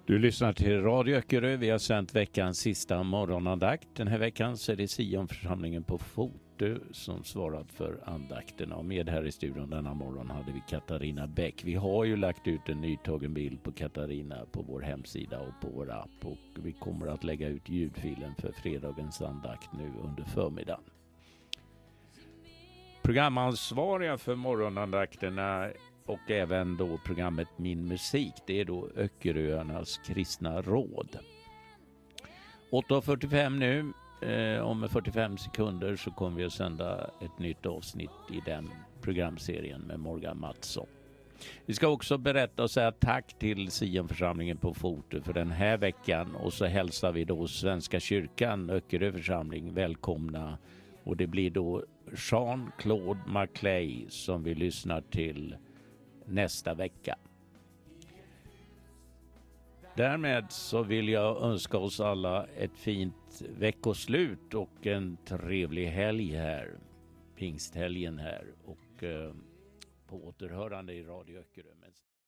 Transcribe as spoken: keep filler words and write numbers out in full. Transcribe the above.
Du lyssnar till Radio Öckerö. Vi har sänt veckans sista morgonandakt. Den här veckan så är det Sionförsamlingen på Fotö som svarat för andakterna. Och med här i studion denna morgon hade vi Katarina Bäck. Vi har ju lagt ut en nytagen bild på Katarina på vår hemsida och på vår app. Och vi kommer att lägga ut ljudfilen för fredagens andakt nu under förmiddagen. Programansvariga för morgonandakterna och även då programmet Min musik, det är då Öckeröarnas kristna råd. åtta fyrtiofem nu, eh, om fyrtiofem sekunder så kommer vi att sända ett nytt avsnitt i den programserien med Morgan Mattsson. Vi ska också berätta och säga tack till Sionförsamlingen på Fotö för den här veckan, och så hälsar vi då Svenska kyrkan, Öckerö församling, välkomna. Och det blir då Jean-Claude Maclay som vi lyssnar till nästa vecka. Därmed så vill jag önska oss alla ett fint veckoslut och en trevlig helg här. Pingsthelgen här, och eh, på återhörande i Radio Öckerö.